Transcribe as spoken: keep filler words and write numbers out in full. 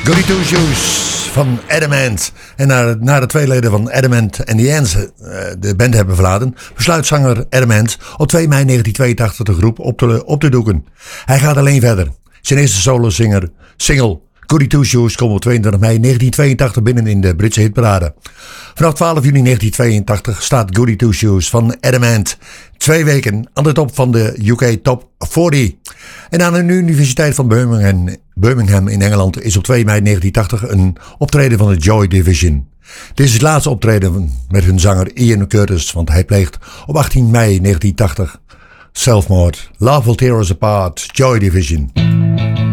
Goody Two Shoes van Adamant. En na, na de twee leden van Adamant en The Ants uh, de band hebben verlaten, besluit zanger Adamant op twee mei negentien tweeëntachtig de groep op te, op te doeken. Hij gaat alleen verder. Zijn eerste solo-singer, single Goody Two Shoes komt op tweeëntwintig mei negentien tweeëntachtig binnen in de Britse hitparade. Vanaf twaalf juni negentien tweeëntachtig staat Goody Two Shoes van Adamant twee weken aan de top van de U K Top veertig. En aan de Universiteit van Birmingham, Birmingham in Engeland is op twee mei negentien tachtig een optreden van de Joy Division. Dit is het laatste optreden met hun zanger Ian Curtis, want hij pleegt op achttien mei negentien tachtig zelfmoord. Love Will Tear Us Apart, Joy Division.